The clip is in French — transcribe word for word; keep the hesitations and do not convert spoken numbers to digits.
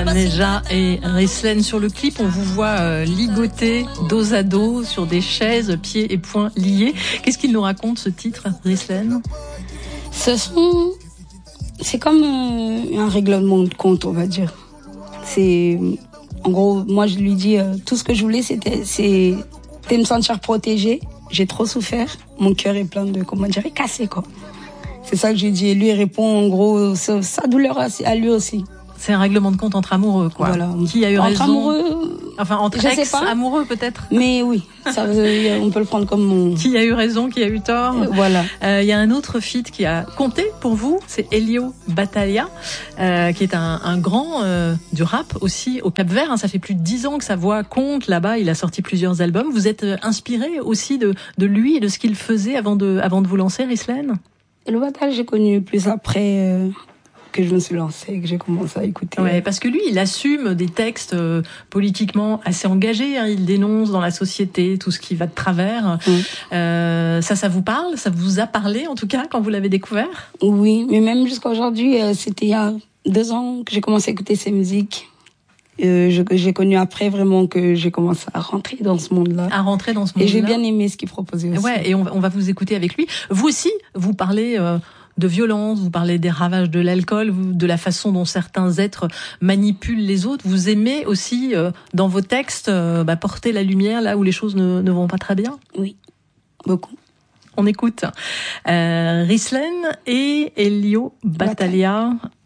Neja et Rislen. Sur le clip, on vous voit euh, ligoter dos à dos sur des chaises, pieds et poings liés. Qu'est-ce qu'il nous raconte, ce titre, Rislen? Ce sont... C'est comme euh, un règlement de compte, on va dire. C'est... En gros, moi, je lui dis, euh, tout ce que je voulais, c'était, c'était me sentir protégée. J'ai trop souffert. Mon cœur est plein de, comment dire, cassé, quoi. C'est ça que j'ai dit. Et lui, il répond, en gros, sa, sa douleur à lui aussi. C'est un règlement de compte entre amoureux, quoi. Voilà. Qui a eu entre raison? Amoureux, enfin, entre ex-amoureux, peut-être. Mais oui, ça, on peut le prendre comme mon... Qui a eu raison, qui a eu tort. Euh, voilà. Il euh, y a un autre feat qui a compté pour vous, c'est Elio Batalha, euh, qui est un, un grand euh, du rap aussi au Cap-Vert. Hein, ça fait plus de dix ans que sa voix compte là-bas. Il a sorti plusieurs albums. Vous êtes inspiré aussi de, de lui et de ce qu'il faisait avant de, avant de vous lancer, Rislen? Elio Batalha, j'ai connu plus après... Euh... que je me suis lancée, que j'ai commencé à écouter. Ouais, parce que lui, il assume des textes euh, politiquement assez engagés. Hein, il dénonce dans la société tout ce qui va de travers. Mmh. Euh, ça, ça vous parle? Ça vous a parlé, en tout cas, quand vous l'avez découvert? Oui, mais même jusqu'à aujourd'hui, euh, c'était il y a deux ans que j'ai commencé à écouter ses musiques. Euh, je, j'ai connu après vraiment que j'ai commencé à rentrer dans ce monde-là. À rentrer dans ce monde-là. Et j'ai bien aimé ce qu'il proposait aussi. Ouais, et on, on va vous écouter avec lui. Vous aussi, vous parlez... Euh, de violence, vous parlez des ravages de l'alcool, de la façon dont certains êtres manipulent les autres. Vous aimez aussi, euh, dans vos textes, euh, bah, porter la lumière là où les choses ne, ne vont pas très bien? Oui, beaucoup. On écoute euh, Rislen et Elio Batalha